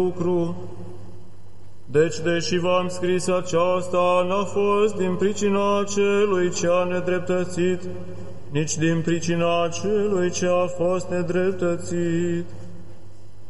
lucru. Deci, deși v-am scris aceasta, n-a fost din pricina celui ce a nedreptățit, nici din pricina celui ce a fost nedreptățit,